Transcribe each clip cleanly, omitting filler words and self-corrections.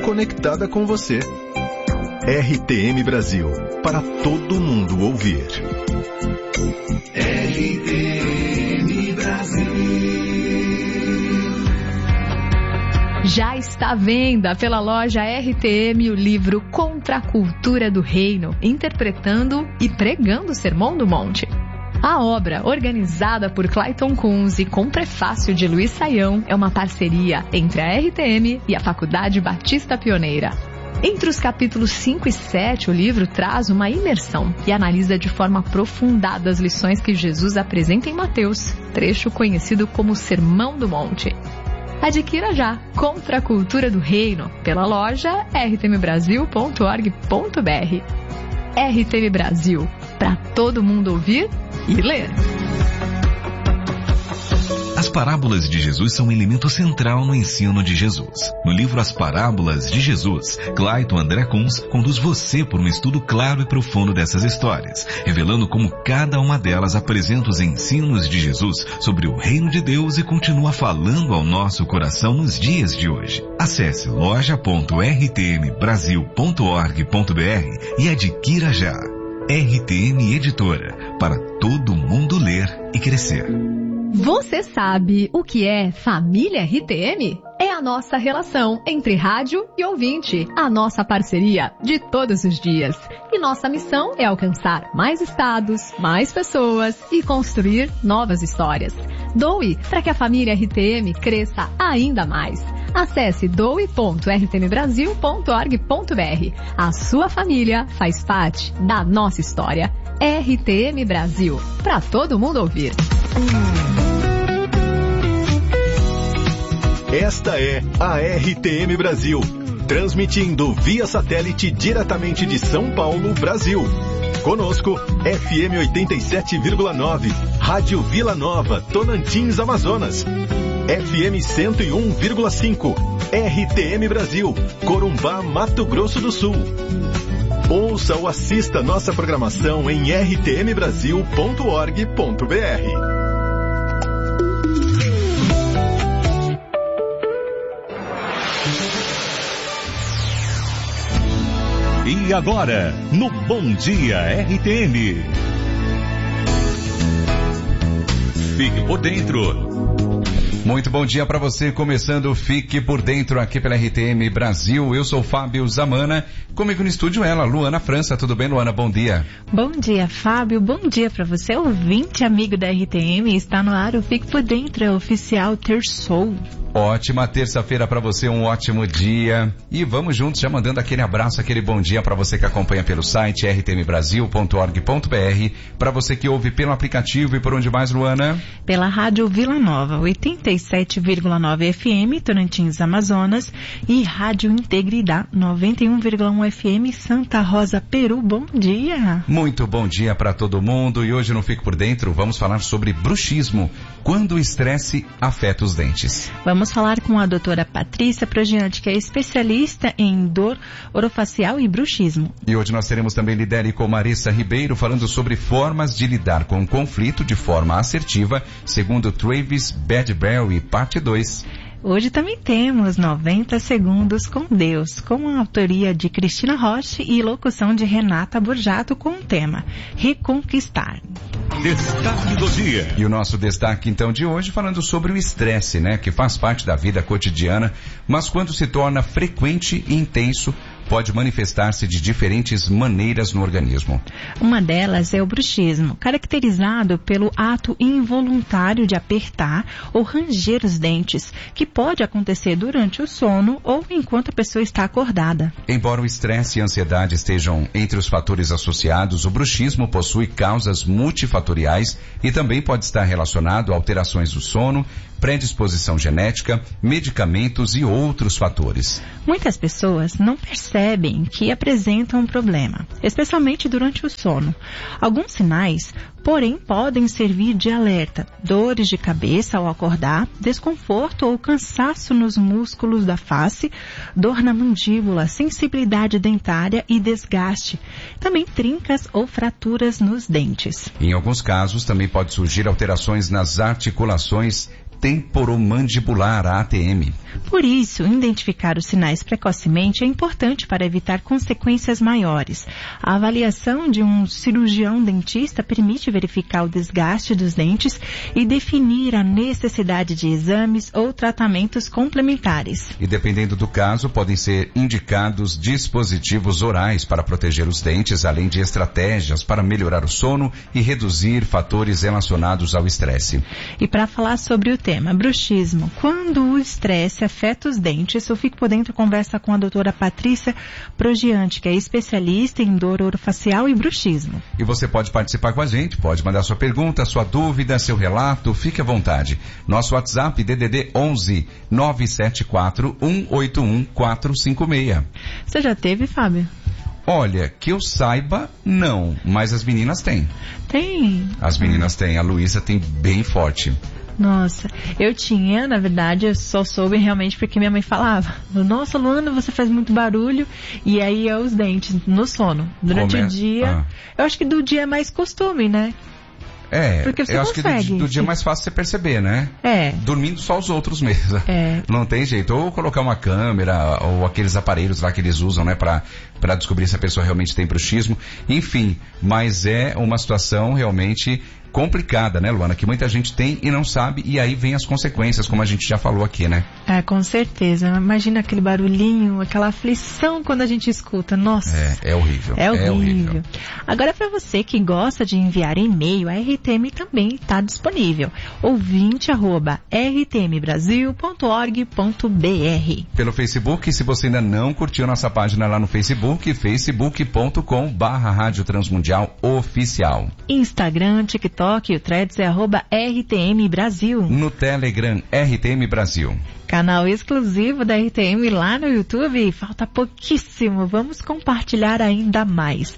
conectada com você. RTM Brasil, para todo mundo ouvir. RTM Brasil. Já está à venda pela loja RTM o livro Contra a Cultura do Reino, interpretando e pregando o Sermão do Monte. A obra, organizada por Clayton Kunz e com prefácio de Luiz Saião, é uma parceria entre a RTM e a Faculdade Batista Pioneira. Entre os capítulos 5 e 7, o livro traz uma imersão e analisa de forma aprofundada as lições que Jesus apresenta em Mateus, trecho conhecido como Sermão do Monte. Adquira já Contra a Cultura do Reino pela loja rtmbrasil.org.br. RTM Brasil, para todo mundo ouvir e ler. As parábolas de Jesus são um elemento central no ensino de Jesus. No livro As Parábolas de Jesus, Clayton André Kunz conduz você por um estudo claro e profundo dessas histórias, revelando como cada uma delas apresenta os ensinos de Jesus sobre o reino de Deus e continua falando ao nosso coração nos dias de hoje. Acesse loja.rtmbrasil.org.br e adquira já. RTM Editora, para todo mundo ler e crescer. Você sabe o que é Família RTM? É a nossa relação entre rádio e ouvinte, a nossa parceria de todos os dias. E nossa missão é alcançar mais estados, mais pessoas e construir novas histórias. Doe para que a família RTM cresça ainda mais. Acesse doe.rtmbrasil.org.br. A sua família faz parte da nossa história. RTM Brasil, para todo mundo ouvir. Esta é a RTM Brasil, transmitindo via satélite diretamente de São Paulo, Brasil. Conosco, FM 87,9, Rádio Vila Nova, Tonantins, Amazonas. FM 101,5, RTM Brasil, Corumbá, Mato Grosso do Sul. Ouça ou assista nossa programação em rtmbrasil.org.br. E agora, no Bom Dia RTM. Fique por dentro. Muito bom dia para você, começando Fique por Dentro aqui pela RTM Brasil. Eu sou Fábio Zamana, comigo no estúdio ela, Luana França. Tudo bem, Luana? Bom dia. Bom dia, Fábio. Bom dia para você, ouvinte amigo da RTM. Está no ar o Fique por Dentro, é oficial Terçou. Ótima terça-feira para você, um ótimo dia. E vamos juntos, já mandando aquele abraço, aquele bom dia para você que acompanha pelo site rtmbrasil.org.br, para você que ouve pelo aplicativo e por onde mais, Luana? Pela Rádio Vila Nova, 87,9 FM, Tonantins, Amazonas, e Rádio Integridade, 91,1 FM, Santa Rosa, Peru. Bom dia! Muito bom dia para todo mundo. E hoje no Fico por Dentro vamos falar sobre bruxismo, quando o estresse afeta os dentes. Vamos falar com a doutora Patrícia Progiante, que é especialista em dor orofacial e bruxismo. E hoje nós teremos também Lidere com Marissa Ribeiro, falando sobre formas de lidar com o conflito de forma assertiva, segundo Travis Badberry, parte 2. Hoje também temos 90 Segundos com Deus, com a autoria de Cristina Roche e locução de Renata Borjato com o tema Reconquistar. Destaque do dia. E o nosso destaque então de hoje falando sobre o estresse, né, que faz parte da vida cotidiana, mas quando se torna frequente e intenso, pode manifestar-se de diferentes maneiras no organismo. Uma delas é o bruxismo, caracterizado pelo ato involuntário de apertar ou ranger os dentes, que pode acontecer durante o sono ou enquanto a pessoa está acordada. Embora o estresse e a ansiedade estejam entre os fatores associados, o bruxismo possui causas multifatoriais e também pode estar relacionado a alterações do sono, predisposição genética, medicamentos e outros fatores. Muitas pessoas não percebem que apresentam um problema, especialmente durante o sono. Alguns sinais, porém, podem servir de alerta: dores de cabeça ao acordar, desconforto ou cansaço nos músculos da face, dor na mandíbula, sensibilidade dentária e desgaste. Também trincas ou fraturas nos dentes. Em alguns casos, também pode surgir alterações nas articulações temporomandibular, a ATM. Por isso, identificar os sinais precocemente é importante para evitar consequências maiores. A avaliação de um cirurgião dentista permite verificar o desgaste dos dentes e definir a necessidade de exames ou tratamentos complementares. E dependendo do caso, podem ser indicados dispositivos orais para proteger os dentes, além de estratégias para melhorar o sono e reduzir fatores relacionados ao estresse. E para falar sobre o tema bruxismo, quando o estresse afeta os dentes, o Fique por Dentro conversa com a doutora Patrícia Progiante, que é especialista em dor orofacial e bruxismo. E você pode participar com a gente, pode mandar sua pergunta, sua dúvida, seu relato, fique à vontade. Nosso WhatsApp, DDD 11 974 181 456. Você já teve, Fábio? Olha, que eu saiba, não, mas as meninas têm. Tem. As meninas têm, a Luísa tem bem forte. Nossa, eu tinha, na verdade, eu só soube realmente porque minha mãe falava. Nossa, Luana, você faz muito barulho. E aí é os dentes no sono. Durante o dia, eu acho que do dia é mais costume, né? Porque você eu acho consegue. que do dia é mais fácil você perceber, né? Dormindo só os outros mesmo. Não tem jeito. Ou colocar uma câmera, ou aqueles aparelhos lá que eles usam, né? Pra descobrir se a pessoa realmente tem bruxismo. Enfim, mas é uma situação realmente complicada, né, Luana? Que muita gente tem e não sabe, e aí vem as consequências, como a gente já falou aqui, né? Com certeza. Imagina aquele barulhinho, aquela aflição quando a gente escuta. Nossa. É horrível. É horrível. Agora, para você que gosta de enviar e-mail, a RTM também está disponível. ouvinte@rtmbrasil.org.br. Pelo Facebook, se você ainda não curtiu nossa página lá no Facebook, facebook.com/Rádio Transmundial Oficial. Instagram, TikTok e o Threads é @RTM Brasil. No Telegram, RTM Brasil. Canal exclusivo da RTM lá no YouTube. Falta pouquíssimo. Vamos compartilhar ainda mais.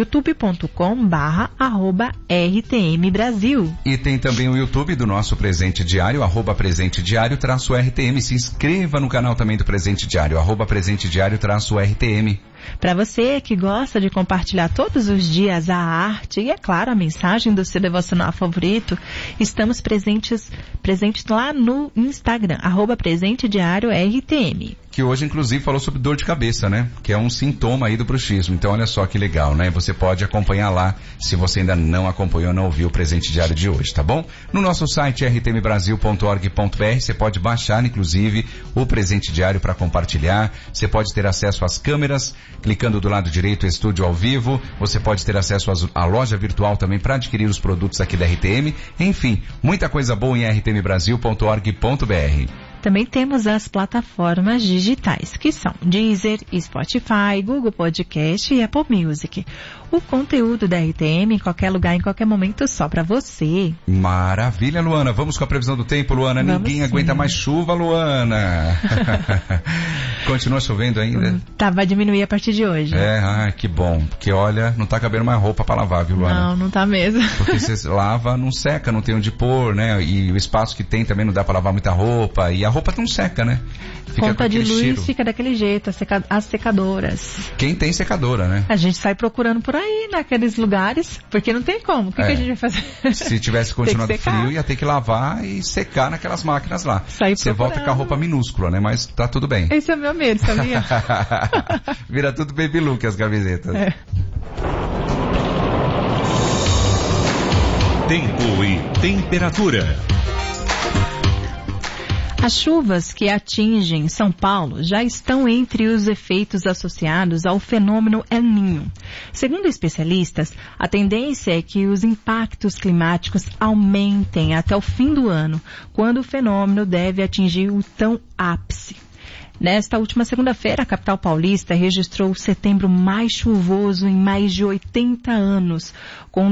youtube.com/RTM Brasil. E tem também o YouTube do nosso Presente Diário, @Presente Diário-RTM. Se inscreva no canal também do Presente Diário, @Presente Diário-RTM. Para você que gosta de compartilhar todos os dias a arte e, é claro, a mensagem do seu devocional favorito, estamos presentes lá no Instagram, @Presente Diário RTM. Que hoje, inclusive, falou sobre dor de cabeça, né? Que é um sintoma aí do bruxismo. Então, olha só que legal, né? Você pode acompanhar lá, se você ainda não acompanhou, não ouviu o Presente Diário de hoje, tá bom? No nosso site, rtmbrasil.org.br, você pode baixar, inclusive, o Presente Diário para compartilhar. Você pode ter acesso às câmeras, clicando do lado direito, Estúdio ao Vivo. Você pode ter acesso à loja virtual também para adquirir os produtos aqui da RTM. Enfim, muita coisa boa em rtmbrasil.org.br. Também temos as plataformas digitais, que são Deezer, Spotify, Google Podcast e Apple Music. O conteúdo da RTM em qualquer lugar, em qualquer momento, só para você. Maravilha, Luana. Vamos com a previsão do tempo, Luana. Vamos. Ninguém aguenta mais chuva, Luana. Continua chovendo ainda? Vai diminuir a partir de hoje. Que bom. Porque, olha, não tá cabendo mais roupa para lavar, viu, Luana? Não tá mesmo. Porque você lava, não seca, não tem onde pôr, né? E o espaço que tem também não dá para lavar muita roupa. E a roupa não seca, né? Fica conta de luz cheiro. Fica daquele jeito, as secadoras. Quem tem secadora, né? A gente sai procurando por aí, naqueles lugares, porque não tem como. O que a gente vai fazer? Se tivesse continuado frio, ia ter que lavar e secar naquelas máquinas lá. Você volta com a roupa minúscula, né? Mas tá tudo bem. Esse é o meu medo, sabia? Vira tudo baby look as camisetas. Tempo e temperatura. As chuvas que atingem São Paulo já estão entre os efeitos associados ao fenômeno El Niño. Segundo especialistas, a tendência é que os impactos climáticos aumentem até o fim do ano, quando o fenômeno deve atingir o tão ápice. Nesta última segunda-feira, a capital paulista registrou o setembro mais chuvoso em mais de 80 anos, com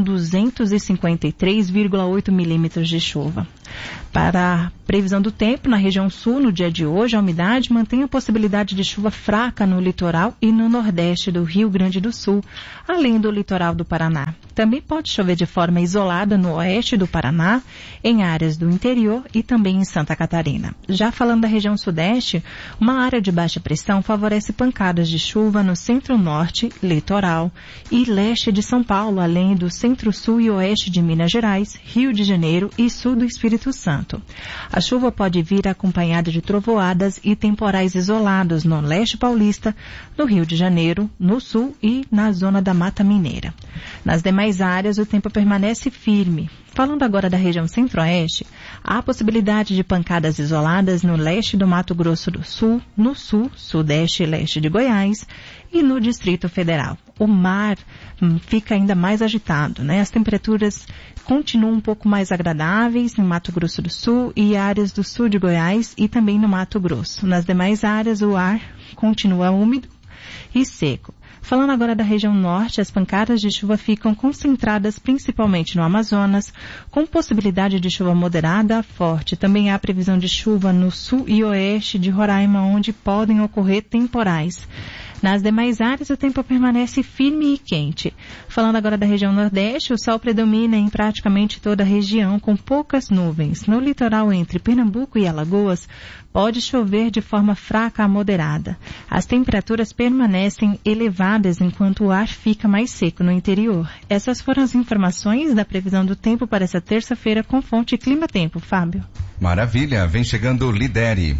253,8 milímetros de chuva. Para a previsão do tempo, na região sul, no dia de hoje, a umidade mantém a possibilidade de chuva fraca no litoral e no nordeste do Rio Grande do Sul, além do litoral do Paraná. Também pode chover de forma isolada no oeste do Paraná, em áreas do interior e também em Santa Catarina. Já falando da região sudeste, uma área de baixa pressão favorece pancadas de chuva no centro-norte, litoral e leste de São Paulo, além do centro-sul e oeste de Minas Gerais, Rio de Janeiro e sul do Espírito Espírito Santo. A chuva pode vir acompanhada de trovoadas e temporais isolados no leste paulista, no Rio de Janeiro, no sul e na zona da Mata Mineira. Nas demais áreas, o tempo permanece firme. Falando agora da região centro-oeste, há possibilidade de pancadas isoladas no leste do Mato Grosso do Sul, no sul, sudeste e leste de Goiás e no Distrito Federal. O mar fica ainda mais agitado, né? As temperaturas continuam um pouco mais agradáveis no Mato Grosso do Sul e áreas do sul de Goiás e também no Mato Grosso. Nas demais áreas, o ar continua úmido e seco. Falando agora da região norte, as pancadas de chuva ficam concentradas principalmente no Amazonas, com possibilidade de chuva moderada a forte. Também há previsão de chuva no sul e oeste de Roraima, onde podem ocorrer temporais. Nas demais áreas, o tempo permanece firme e quente. Falando agora da região nordeste, o sol predomina em praticamente toda a região, com poucas nuvens. No litoral entre Pernambuco e Alagoas, pode chover de forma fraca a moderada. As temperaturas permanecem elevadas enquanto o ar fica mais seco no interior. Essas foram as informações da previsão do tempo para essa terça-feira com fonte Clima Tempo. Fábio. Maravilha, vem chegando o Lidere.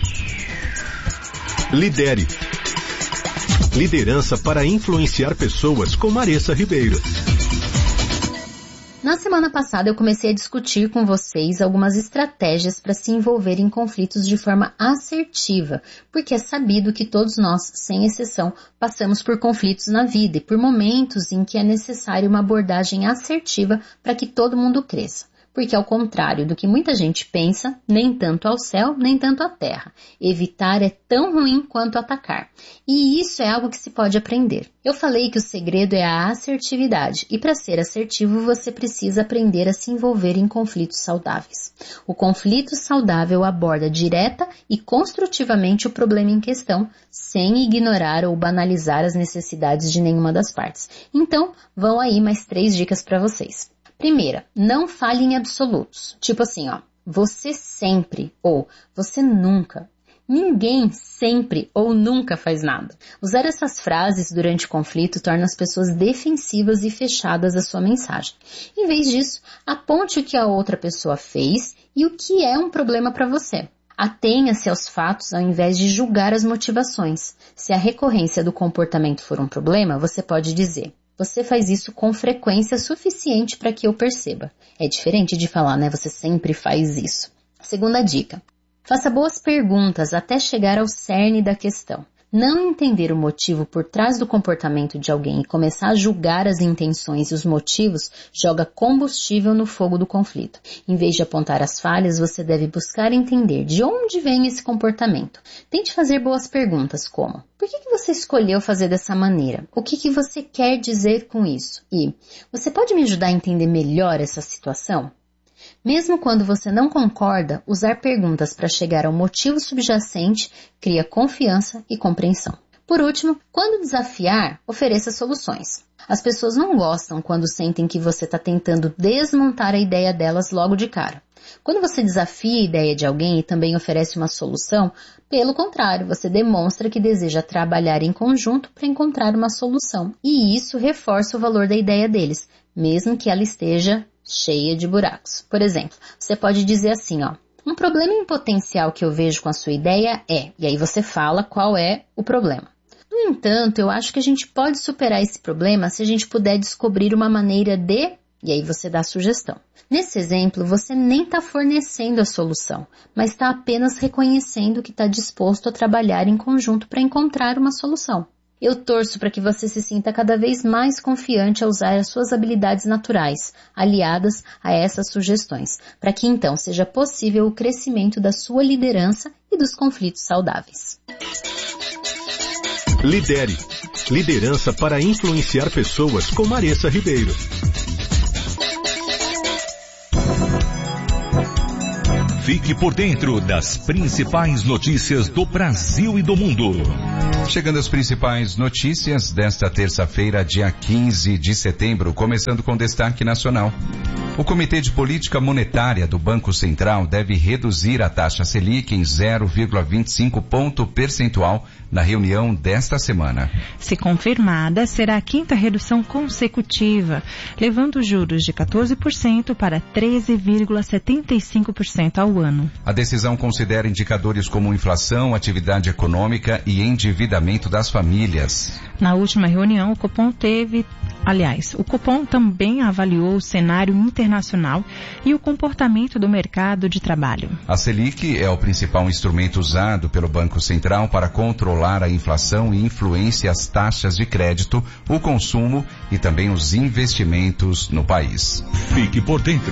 Lidere. Liderança para influenciar pessoas com Maressa Ribeiro. Na semana passada eu comecei a discutir com vocês algumas estratégias para se envolver em conflitos de forma assertiva, porque é sabido que todos nós, sem exceção, passamos por conflitos na vida e por momentos em que é necessário uma abordagem assertiva para que todo mundo cresça. Porque ao contrário do que muita gente pensa, nem tanto ao céu, nem tanto à terra. Evitar é tão ruim quanto atacar. E isso é algo que se pode aprender. Eu falei que o segredo é a assertividade. E para ser assertivo, você precisa aprender a se envolver em conflitos saudáveis. O conflito saudável aborda direta e construtivamente o problema em questão, sem ignorar ou banalizar as necessidades de nenhuma das partes. Então, vão aí mais 3 dicas para vocês. Primeira, não fale em absolutos. Tipo assim, você sempre ou você nunca. Ninguém sempre ou nunca faz nada. Usar essas frases durante o conflito torna as pessoas defensivas e fechadas à sua mensagem. Em vez disso, aponte o que a outra pessoa fez e o que é um problema para você. Atenha-se aos fatos ao invés de julgar as motivações. Se a recorrência do comportamento for um problema, você pode dizer: você faz isso com frequência suficiente para que eu perceba. É diferente de falar, né? Você sempre faz isso. Segunda dica. Faça boas perguntas até chegar ao cerne da questão. Não entender o motivo por trás do comportamento de alguém e começar a julgar as intenções e os motivos joga combustível no fogo do conflito. Em vez de apontar as falhas, você deve buscar entender de onde vem esse comportamento. Tente fazer boas perguntas como: por que você escolheu fazer dessa maneira? O que você quer dizer com isso? E você pode me ajudar a entender melhor essa situação? Mesmo quando você não concorda, usar perguntas para chegar ao motivo subjacente cria confiança e compreensão. Por último, quando desafiar, ofereça soluções. As pessoas não gostam quando sentem que você está tentando desmontar a ideia delas logo de cara. Quando você desafia a ideia de alguém e também oferece uma solução, pelo contrário, você demonstra que deseja trabalhar em conjunto para encontrar uma solução. E isso reforça o valor da ideia deles, mesmo que ela esteja cheia de buracos. Por exemplo, você pode dizer assim, um problema em potencial que eu vejo com a sua ideia é, e aí você fala qual é o problema. No entanto, eu acho que a gente pode superar esse problema se a gente puder descobrir uma maneira de, e aí você dá a sugestão. Nesse exemplo, você nem está fornecendo a solução, mas está apenas reconhecendo que está disposto a trabalhar em conjunto para encontrar uma solução. Eu torço para que você se sinta cada vez mais confiante a usar as suas habilidades naturais, aliadas a essas sugestões, para que então seja possível o crescimento da sua liderança e dos conflitos saudáveis. Lidere. Liderança para influenciar pessoas com Maressa Ribeiro. Fique por dentro das principais notícias do Brasil e do mundo. Chegando às principais notícias desta terça-feira, dia 15 de setembro, começando com destaque nacional. O Comitê de Política Monetária do Banco Central deve reduzir a taxa Selic em 0,25 ponto percentual na reunião desta semana. Se confirmada, será a quinta redução consecutiva, levando os juros de 14% para 13,75% ao ano. A decisão considera indicadores como inflação, atividade econômica e endividamento das famílias. Na última reunião, o Copom também avaliou o cenário internacional e o comportamento do mercado de trabalho. A Selic é o principal instrumento usado pelo Banco Central para controlar a inflação e influencia as taxas de crédito, o consumo e também os investimentos no país. Fique por dentro.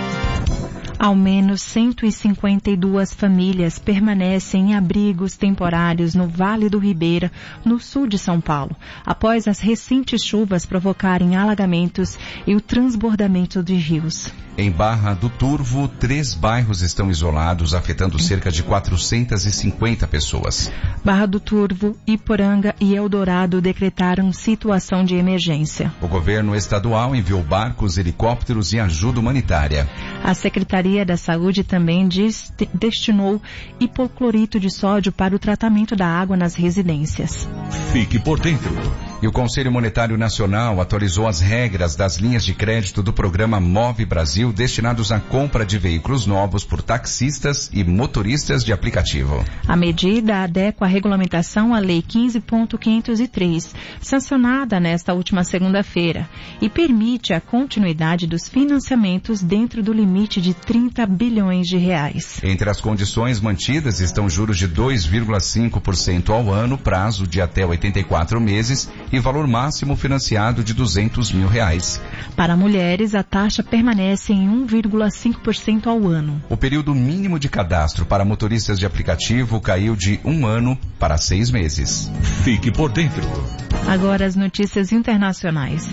Ao menos 152 famílias permanecem em abrigos temporários no Vale do Ribeira, no sul de São Paulo, após as recentes chuvas provocarem alagamentos e o transbordamento de rios. Em Barra do Turvo, 3 bairros estão isolados, afetando cerca de 450 pessoas. Barra do Turvo, Iporanga e Eldorado decretaram situação de emergência. O governo estadual enviou barcos, helicópteros e ajuda humanitária. A Secretaria da Saúde também destinou hipoclorito de sódio para o tratamento da água nas residências. Fique por dentro. E o Conselho Monetário Nacional atualizou as regras das linhas de crédito do programa Move Brasil, destinados à compra de veículos novos por taxistas e motoristas de aplicativo. A medida adequa a regulamentação à Lei 15.503, sancionada nesta última segunda-feira, e permite a continuidade dos financiamentos dentro do limite de 30 bilhões de reais. Entre as condições mantidas estão juros de 2,5% ao ano, prazo de até 84 meses e valor máximo financiado de R$200 mil. Para mulheres, a taxa permanece em 1,5% ao ano. O período mínimo de cadastro para motoristas de aplicativo caiu de 1 ano para 6 meses. Fique por dentro. Agora as notícias internacionais.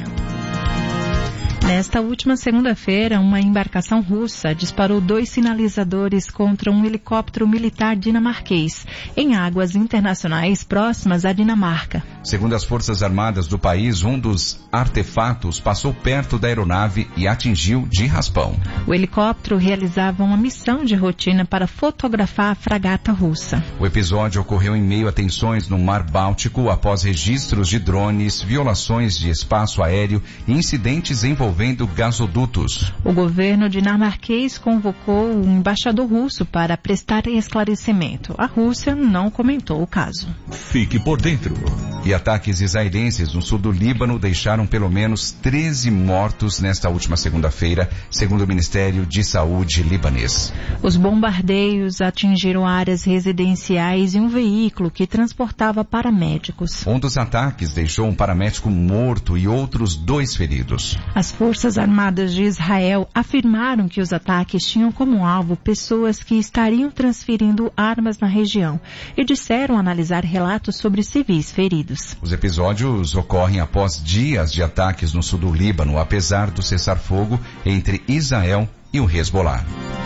Nesta última segunda-feira, uma embarcação russa disparou 2 sinalizadores contra um helicóptero militar dinamarquês em águas internacionais próximas à Dinamarca. Segundo as Forças Armadas do país, um dos artefatos passou perto da aeronave e atingiu de raspão. O helicóptero realizava uma missão de rotina para fotografar a fragata russa. O episódio ocorreu em meio a tensões no Mar Báltico após registros de drones, violações de espaço aéreo e incidentes envolvendo gasodutos. O governo dinamarquês convocou o embaixador russo para prestar esclarecimento. A Rússia não comentou o caso. Fique por dentro. E ataques israelenses no sul do Líbano deixaram pelo menos 13 mortos nesta última segunda-feira, segundo o Ministério de Saúde libanês. Os bombardeios atingiram áreas residenciais e um veículo que transportava paramédicos. Um dos ataques deixou um paramédico morto e outros 2 feridos. As Forças Armadas de Israel afirmaram que os ataques tinham como alvo pessoas que estariam transferindo armas na região e disseram analisar relatos sobre civis feridos. Os episódios ocorrem após dias de ataques no sul do Líbano, apesar do cessar-fogo entre Israel e o Hezbollah.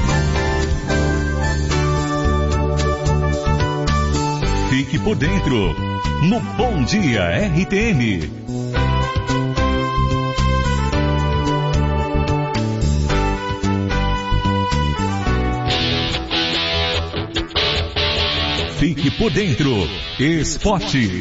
Fique por dentro, no Bom Dia RTM. Fique por dentro, esporte.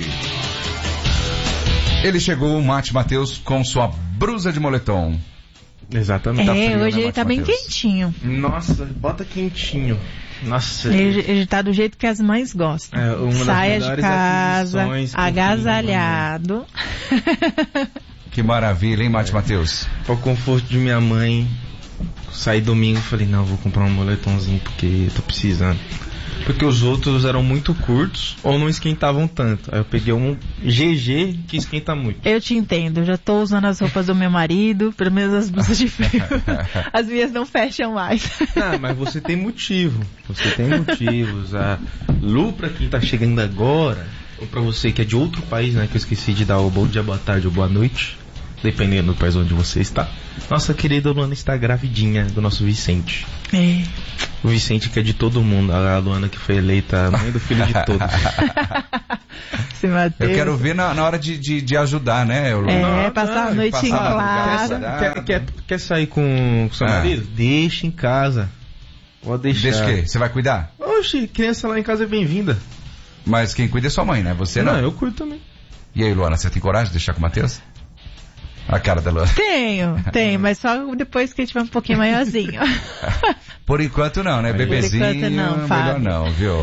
Ele chegou, o Mate Matheus, com sua blusa de moletom. Exatamente. Hoje ele tá bem quentinho. Nossa, bota quentinho. Nossa. Ele tá do jeito que as mães gostam. Saia de casa, agasalhado. Que maravilha, hein, Mate Matheus? Para o conforto de minha mãe, saí domingo e falei, não, vou comprar um moletomzinho porque eu tô precisando. Porque os outros eram muito curtos ou não esquentavam tanto. Aí eu peguei um GG que esquenta muito. Eu te entendo, eu já tô usando as roupas do meu marido, pelo menos as blusas de frio. As minhas não fecham mais. Ah, mas você tem motivo. Você tem motivos. A Lu, pra quem tá chegando agora, ou pra você que é de outro país, né, que eu esqueci de dar o bom dia, boa tarde ou boa noite, dependendo do país onde você está. Nossa querida Luana está gravidinha do nosso Vicente. O Vicente que é de todo mundo. A Luana que foi eleita mãe do filho de todos. Esse Matheus. Eu quero ver na hora de ajudar, né? Passar a noite em claro. Quer sair com seu marido? Deixa em casa. Pode deixar. Deixa o quê? Você vai cuidar? Oxi, criança lá em casa é bem-vinda. Mas quem cuida é sua mãe, né? Você não? Não, eu cuido também. E aí, Luana, você tem coragem de deixar com o Matheus? A cara da Luana. Tenho, mas só depois que ele tiver um pouquinho maiorzinho. Por enquanto não, né? Bebezinho, Por enquanto não, melhor Fábio. não, viu?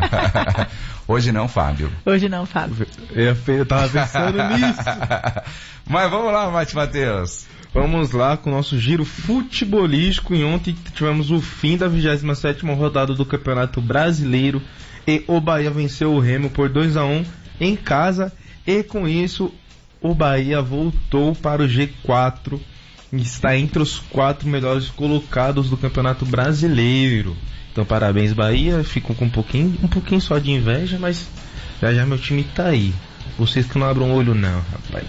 Hoje não, Fábio. Eu tava pensando nisso. Mas vamos lá, Matheus. Vamos lá com o nosso giro futebolístico. E ontem tivemos o fim da 27ª rodada do Campeonato Brasileiro. E o Bahia venceu o Remo por 2-1 em casa. E com isso, o Bahia voltou para o G4. E está entre os 4 melhores colocados do Campeonato Brasileiro. Então parabéns, Bahia. Fico com um pouquinho só de inveja, mas já meu time tá aí. Vocês que não abram o olho não, rapaz.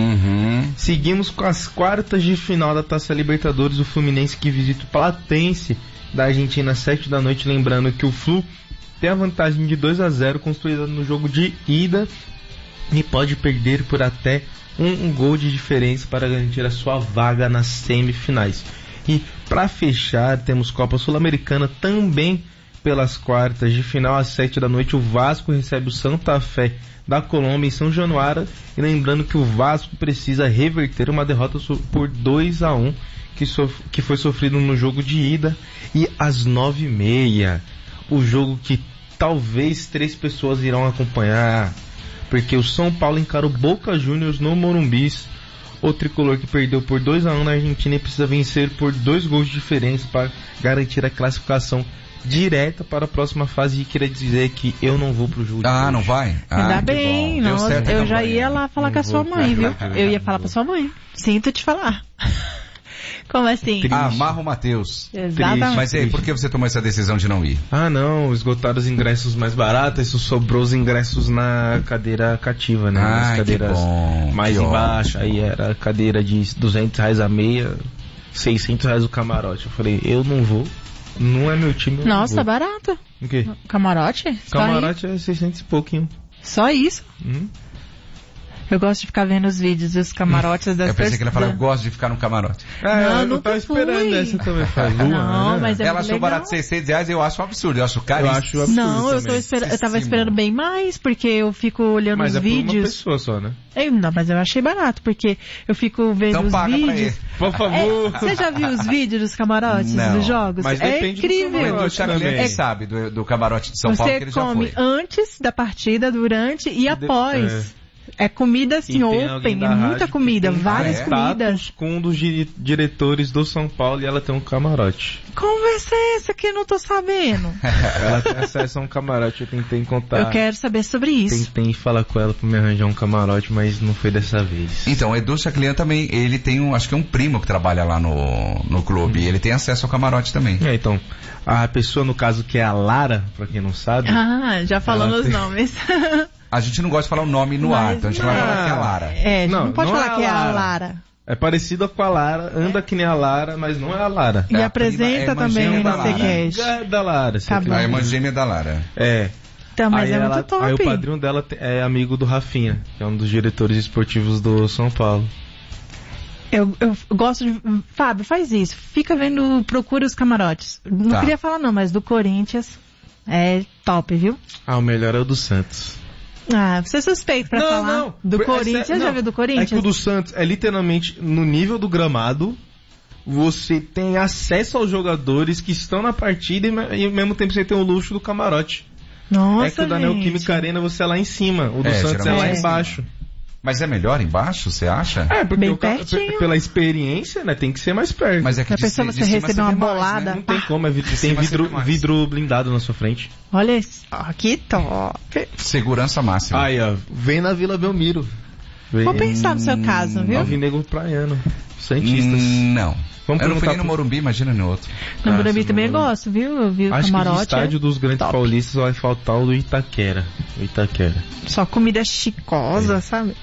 Seguimos com as quartas de final da Taça Libertadores. O Fluminense que visita o Platense da Argentina às 7 da noite. Lembrando que o Flu tem a vantagem de 2-0 construída no jogo de ida e pode perder por até um gol de diferença para garantir a sua vaga nas semifinais. E para fechar, temos Copa Sul-Americana também pelas quartas de final. Às 7 da noite o Vasco recebe o Santa Fé da Colômbia em São Januário. E lembrando que o Vasco precisa reverter uma derrota por 2-1 que foi sofrido no jogo de ida. E às 9h30, o jogo que talvez 3 pessoas irão acompanhar, porque o São Paulo encara o Boca Juniors no Morumbi. O tricolor que perdeu por 2-1 na Argentina e precisa vencer por 2 gols de diferença para garantir a classificação direta para a próxima fase. E queria dizer que eu não vou pro jogo. Não vai? Ainda bem, não, eu já ia lá falar com a sua mãe, viu? Eu ia falar pra sua mãe. Sinto te falar. Como assim? Amarra o Matheus. Exatamente. Mas e aí, por que você tomou essa decisão de não ir? Não, esgotaram os ingressos mais baratos, isso sobrou os ingressos na cadeira cativa, né? Nas cadeiras mais embaixo, aí era cadeira de R$200 a meia, R$600 o camarote. Eu falei, eu não vou, não é meu time. Nossa, barato. O quê? Camarote? Camarote é 600 e pouquinho. Só isso? Eu gosto de ficar vendo os vídeos dos camarotes das pessoas. Eu pensei que ele ia falar, eu gosto de ficar no camarote. Eu tava esperando essa também. Não, mas ela achou barato R$600, eu acho um absurdo, eu acho caríssimo. Não, eu tava esperando bem mais, porque eu fico olhando os vídeos. Mas é por uma pessoa só, né? Não, mas eu achei barato, porque eu fico vendo os vídeos. Por favor. Você já viu os vídeos dos camarotes, dos jogos? Mas é incrível. O Charlie sabe do camarote de São Paulo que ele já foi. Você come antes da partida, durante e após. É comida assim, open, é muita comida, várias comidas. Com um dos diretores do São Paulo e ela tem um camarote. Conversa é essa que eu não tô sabendo? Ela tem acesso a um camarote, eu tentei contar. Eu quero saber sobre isso. Tentei falar com ela pra me arranjar um camarote, mas não foi dessa vez. Então, o Edu Chaclian também, ele tem acho que um primo que trabalha lá no clube, e ele tem acesso ao camarote também. Então, a pessoa no caso que é a Lara, pra quem não sabe. Já falando os nomes. A gente não gosta de falar o nome no ar, então a gente não vai falar que é a Lara. A gente não pode falar que é a Lara. É parecida com a Lara, anda que nem a Lara, mas não é a Lara. E apresenta também no Cast. Da Lara. A irmã gêmea da Lara. Então, mas é muito top. Aí o padrinho dela é amigo do Rafinha, que é um dos diretores esportivos do São Paulo. Eu gosto de... Fábio, faz isso. Fica vendo, procura os camarotes. Não queria falar não, mas do Corinthians é top, viu? O melhor é o do Santos. Você é suspeito pra falar. Não. Do Corinthians, já viu do Corinthians? É que o do Santos é literalmente no nível do gramado. Você tem acesso aos jogadores que estão na partida e ao mesmo tempo você tem o luxo do camarote. Nossa, que o da Neoquímica Arena você é lá em cima, o do Santos é lá embaixo. Mas é melhor embaixo, você acha? Porque pela experiência, né, tem que ser mais perto. Mas é que a pessoa você receber uma bolada. Mais, né? Não tem como, tem vidro blindado na sua frente. Olha só, que top. Segurança máxima. Aí, vem na Vila Belmiro. Vou pensar no seu caso, viu? Alvinegro praiano. Santistas. Não. Eu não fui nem no Morumbi, imagina no outro. No Morumbi também gosto, viu? Eu vi o Acho camarote. Que no estádio dos grandes paulistas vai faltar o do Itaquera. Só comida chicosa, sabe?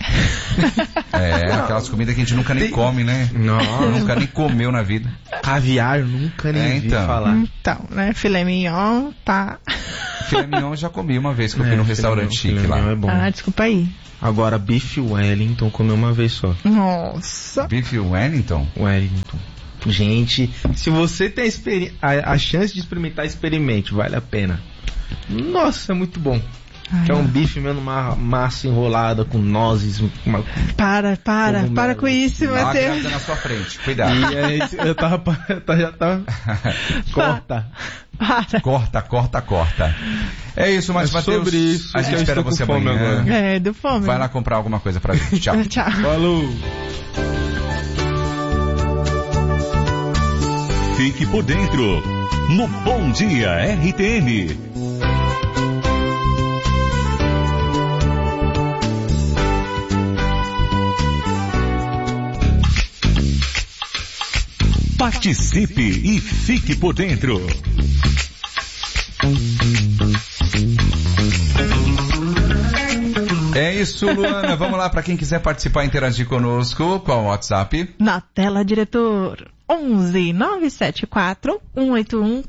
Aquelas comidas que a gente nunca nem come, né? Não. Nunca nem comeu na vida. Caviar, nunca nem vi falar. Então, né? Filé mignon, tá. filé mignon eu já comi uma vez que eu fui num restaurante chique lá. É bom. Ah, desculpa aí. Agora, bife Wellington, comi uma vez só. Nossa. Bife Wellington? Wellington. Gente, se você tem a chance de experimentar, experimente, vale a pena. Nossa, é muito bom. Que é um bife mesmo, uma massa enrolada com nozes. Para com isso, Matheus. Na sua frente, cuidado. E aí, eu já tava. Corta. É isso, mas Matheus, sobre isso, a gente espera você amanhã. Agora. É, do fome. Vai lá comprar alguma coisa pra gente. Tchau. Tchau. Falou. Fique por dentro, no Bom Dia RTM. Participe e fique por dentro. É isso, Luana. Vamos lá para quem quiser participar e interagir conosco. Qual o WhatsApp? Na tela, diretor. 11 974 181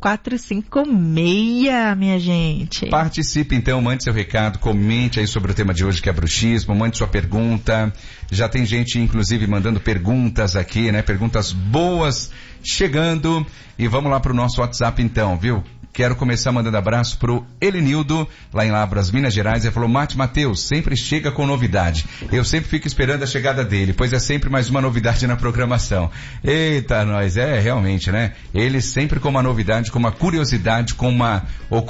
456, minha gente. Participe então, mande seu recado, comente aí sobre o tema de hoje que é bruxismo, mande sua pergunta. Já tem gente inclusive mandando perguntas aqui, né? Perguntas boas chegando. E vamos lá pro nosso WhatsApp então, viu? Quero começar mandando abraço pro Elenildo, lá em Lavras, Minas Gerais. Ele falou, Matheus, sempre chega com novidade. Eu sempre fico esperando a chegada dele, pois é sempre mais uma novidade na programação. Eita, nós, realmente, né? Ele sempre com uma novidade, com uma curiosidade, com uma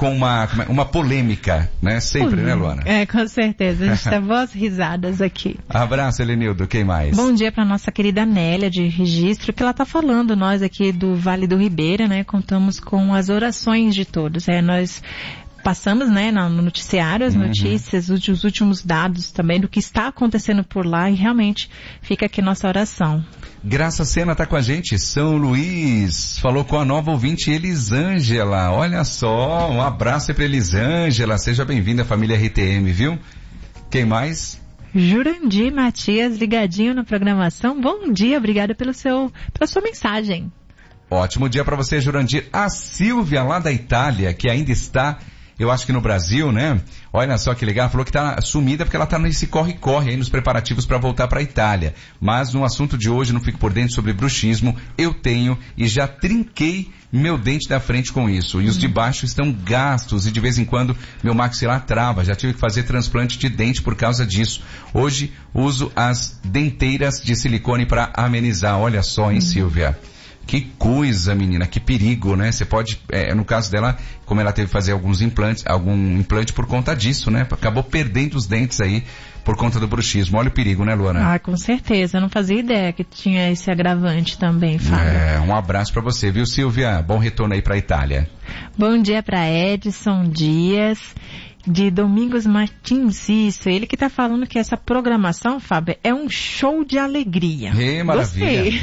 polêmica, né? Sempre, né, Luana? É, com certeza. A gente tá boas risadas aqui. Abraço, Elenildo. Quem mais? Bom dia pra nossa querida Nélia de Registro, que ela tá falando, nós aqui do Vale do Ribeira, né? Contamos com as orações de todos. Nós passamos, né, no noticiário as notícias, os últimos dados também do que está acontecendo por lá e realmente fica aqui nossa oração. Graça Sena tá com a gente, São Luís, falou com a nova ouvinte Elisângela, olha só, um abraço aí pra Elisângela, seja bem-vinda à família RTM, viu? Quem mais? Jurandir Matias, ligadinho na programação, bom dia, obrigada pela sua mensagem. Ótimo dia para você, Jurandir. A Silvia, lá da Itália, que ainda está, eu acho que no Brasil, né? Olha só que legal, falou que tá sumida porque ela tá nesse corre-corre aí nos preparativos para voltar para a Itália. Mas no assunto de hoje, não fico por dentro sobre bruxismo, eu tenho e já trinquei meu dente da frente com isso. E os de baixo estão gastos e de vez em quando meu maxilar trava. Já tive que fazer transplante de dente por causa disso. Hoje uso as denteiras de silicone para amenizar. Olha só, hein, Silvia? Que coisa, menina, que perigo, né? Você pode, no caso dela, como ela teve que fazer algum implante por conta disso, né? Acabou perdendo os dentes aí por conta do bruxismo. Olha o perigo, né, Luana? Ah, com certeza. Eu não fazia ideia que tinha esse agravante também, Fábio. Um abraço pra você, viu, Silvia? Bom retorno aí pra Itália. Bom dia pra Edson Dias, de Domingos Martins, isso. Ele que tá falando que essa programação, Fábio, é um show de alegria. Maravilha.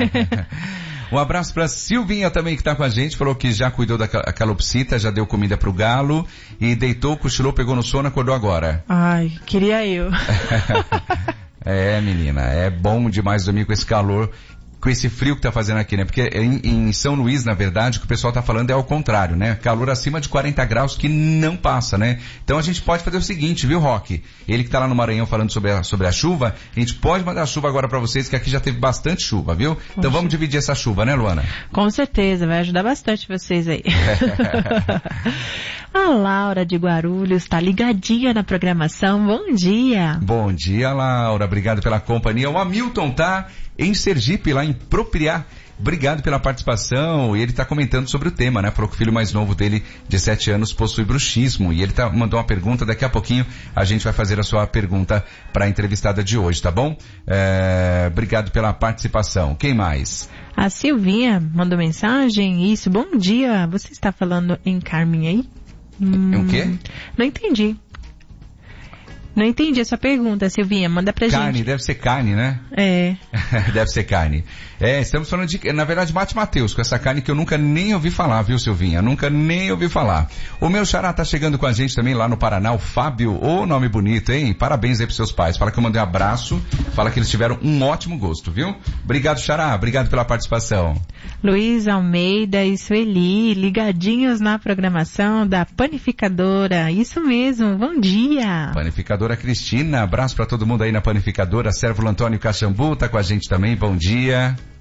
Um abraço pra Silvinha também que tá com a gente, falou que já cuidou da calopsita, já deu comida pro galo e deitou, cochilou, pegou no sono, acordou agora. Ai, queria eu. Menina, é bom demais dormir com esse calor, com esse frio que tá fazendo aqui, né? Porque em São Luís, na verdade, o que o pessoal tá falando é ao contrário, né? Calor acima de 40 graus que não passa, né? Então a gente pode fazer o seguinte, viu, Roque? Ele que tá lá no Maranhão falando sobre a chuva, a gente pode mandar a chuva agora pra vocês, que aqui já teve bastante chuva, viu? Então vamos dividir essa chuva, né, Luana? Com certeza, vai ajudar bastante vocês aí. A Laura de Guarulhos tá ligadinha na programação. Bom dia. Bom dia, Laura. Obrigado pela companhia. O Hamilton tá em Sergipe, lá em Propriá. Obrigado pela participação. E ele está comentando sobre o tema, né? Falou que o filho mais novo dele, de 7 anos, possui bruxismo. E ele mandou uma pergunta. Daqui a pouquinho a gente vai fazer a sua pergunta para a entrevistada de hoje, tá bom? Obrigado pela participação. Quem mais? A Silvinha mandou mensagem. Isso, bom dia. Você está falando em Carmen aí? O quê? Não entendi. Não entendi essa pergunta, Silvinha. Manda pra gente. Carne, deve ser carne, né? É. Deve ser carne. Estamos falando de, na verdade, Mate Mateus, com essa carne que eu nunca nem ouvi falar, viu, Silvinha? Nunca nem ouvi falar. O meu xará tá chegando com a gente também lá no Paraná, o Fábio. Ô, nome bonito, hein? Parabéns aí pros seus pais. Fala que eu mandei um abraço. Fala que eles tiveram um ótimo gosto, viu? Obrigado, xará. Obrigado pela participação. Luiz Almeida e Sueli, ligadinhos na programação da Panificadora. Isso mesmo, bom dia. Panificadora Cristina, abraço pra todo mundo aí na Panificadora. Sérvulo Antônio Caxambu tá com a gente também, bom dia.